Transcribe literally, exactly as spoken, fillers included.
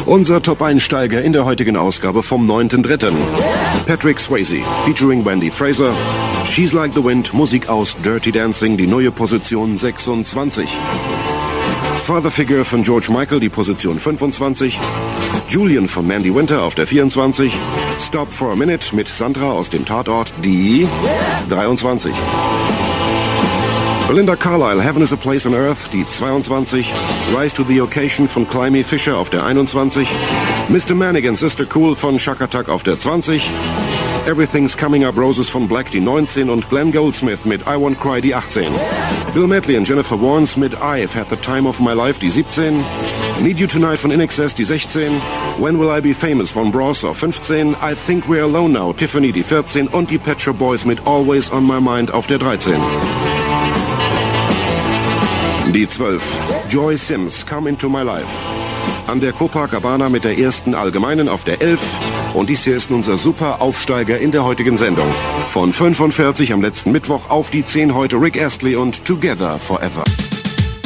Unser Top-Einsteiger in der heutigen Ausgabe vom neunten dritten Patrick Swayze, featuring Wendy Fraser. She's Like the Wind, Musik aus Dirty Dancing, die neue Position sechsundzwanzig. Father Figure von George Michael, die Position fünfundzwanzig. Julian von Mandy Winter auf der vierundzwanzig. Stop for a Minute mit Sandra aus dem Tatort, die dreiundzwanzig. Belinda Carlisle, Heaven is a Place on Earth, die zweiundzwanzig. Rise to the Occasion von Climby Fisher auf der einundzwanzig. Mister Manigan, Sister Cool von Shakatak auf der zwanzig. Everything's Coming Up Roses von Black, die neunzehn. Und Glenn Goldsmith mit I Won't Cry, die achtzehn. Bill Medley und Jennifer Warnes mit I've Had the Time of My Life, die siebzehn. Need You Tonight von I N X S, die sechzehn. When Will I Be Famous von Bros auf fünfzehn. I Think We're Alone Now, Tiffany, die vierzehn. Und die Pet Shop Boys mit Always on My Mind auf der dreizehn. Die zwölf. Joy Sims, Come Into My Life. An der Copacabana mit der ersten Allgemeinen auf der elf. Und dies hier ist unser super Aufsteiger in der heutigen Sendung. Von fünfundvierzig am letzten Mittwoch auf die zehn heute Rick Astley und Together Forever.